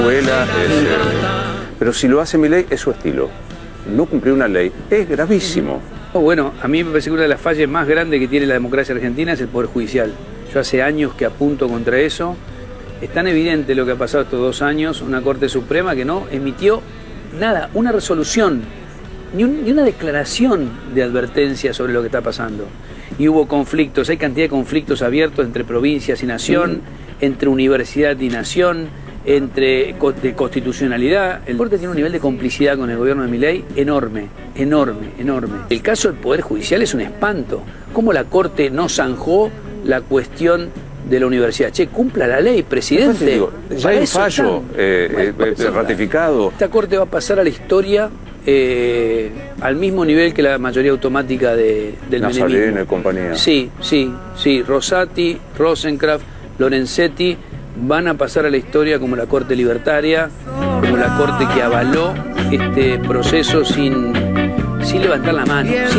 Pero si lo hace Milei es su estilo. No cumplir una ley es gravísimo. Bueno, a mí me parece que una de las fallas más grandes que tiene la democracia argentina es el Poder Judicial. Yo hace años que apunto contra eso. Es tan evidente lo que ha pasado estos 2 años, una Corte Suprema que no emitió nada, una resolución, ni una declaración de advertencia sobre lo que está pasando. Y hubo conflictos, hay cantidad de conflictos abiertos entre provincias y nación, entre universidad y nación, de constitucionalidad. El Corte tiene un nivel de complicidad con el gobierno de Milei enorme, enorme, enorme. El caso del Poder Judicial es un espanto. ¿Cómo la Corte no zanjó la cuestión de la universidad? Che, cumpla la ley, presidente. Digo, ya hay un fallo ratificado. Esta Corte va a pasar a la historia al mismo nivel que la mayoría automática del menemismo. Y compañía. Sí. Rosati, Rosenkrantz, Lorenzetti van a pasar a la historia como la Corte libertaria, como la Corte que avaló este proceso sin levantar la mano.